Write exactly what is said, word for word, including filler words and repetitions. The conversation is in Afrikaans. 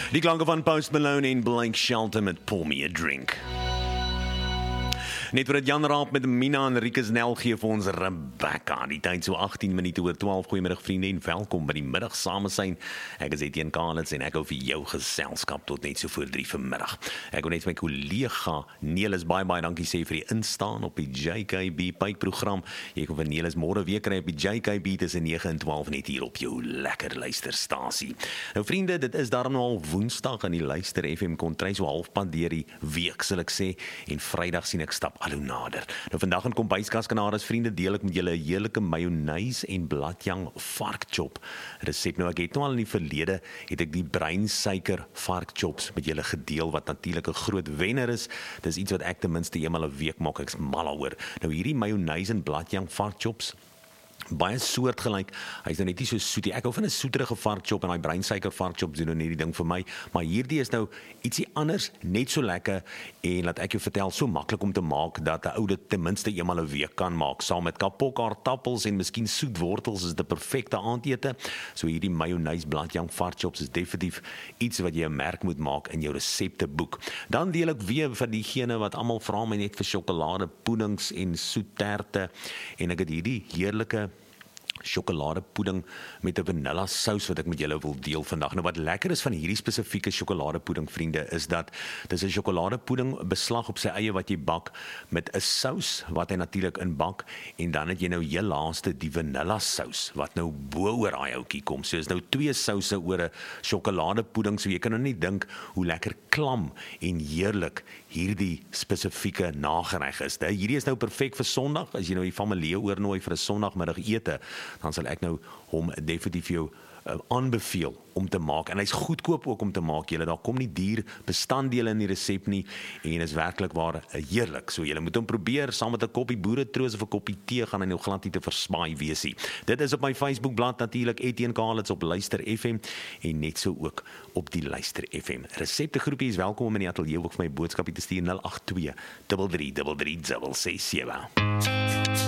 Die klanke van Post Malone en Blake Shelton met Pour Me a Drink. Net voordat Jan Raap met Mina en Rikus Nel gee vir ons Rebecca. Die tyd so agttien minute oor twaalf. Goeiemiddag vriende en welkom by die middag samesyn. Ek is Etienne Kalitz en ek hou vir jou geselskap tot net so voor drie vanmiddag. Ek wil net my kollega Neelis baie baie dankie sê vir die instaan op die J K B pyprogram. Jy kan vir Neelis môre weer kry op die J K B tussen nege en twaalf net hier op jou lekker luisterstasie. Nou vriende, dit is daarom nou al Woensdag aan die Luister F M kontry so halfpad deur die week sal ek sê en Vrydag sien ek stap al hoe nader. Nou vandag in Kombuiskas Kanadas vriende deel ek met julle 'n heerlike mayonnaise en bladjang varkchop resep. Nou ek het nou al in die verlede het ek die breinsuiker varkchops met julle gedeel wat natuurlik 'n groot wenner is. Dis iets wat ek ten minste eenmal 'n week maak. Ek's mal daaroor. Nou hierdie mayonnaise en bladjang varkchops baie soortgelyk. Hy's nou net nie so soet nie. Ek hou van 'n soeterige varkchop en daai breinsuiker varkchop doen nou net die ding vir my, maar hierdie is nou ietsie anders, net so lekker en laat ek jou vertel, so maklik om te maak dat 'n ou dit ten minste eenmal 'n week kan maak saam met kapok, aardappels en miskien soetwortels is dit 'n perfekte aandete. So hierdie mayonnaise bladjang varkchops is definitief iets wat jy 'n merk moet maak in jou resepteboek. Dan deel ek weer vir diegene wat almal vra my net vir sjokoladepuddings en soetterte en ek het hierdie heerlike sjokoladepudding met 'n vanilla sous wat ek met julle wil deel vandag. Nou wat lekker is van hierdie spesifieke sjokoladepudding vriende is dat dis 'n sjokoladepudding beslag op sy eie wat jy bak met 'n sous wat hy natuurlik inbak en dan het jy nou heel laaste die vanilla sous wat nou bo oor daai ouetjie kom. So is nou twee souse oor 'n sjokoladepudding, so jy kan nou nie dink hoe lekker klam en heerlik hierdie spesifieke nagereg is. Hierdie is nou perfek vir Sondag as jy nou die familie oornooi vir 'n Sondagmiddagete. Dan sal ek nou hom definitief vir jou uh, aanbeveel om te maak. En hy's goedkoop ook om te maak. Julle, daar kom nie duur bestanddele in die resep nie en is werklik waar uh, heerlik. So julle moet hom probeer saam met 'n koppie boeretroos of 'n koppie tee gaan hy nou glad nie te versmaai wees nie. Dit is op my Facebookblad natuurlik Etienne Kalitz op Luister F M en net so ook op die Luister F M. Reseptegroepie is welkom om in die ateljee ook vir my boodskapie te stuur nul agt twee drie drie drie drie ses ses sewe.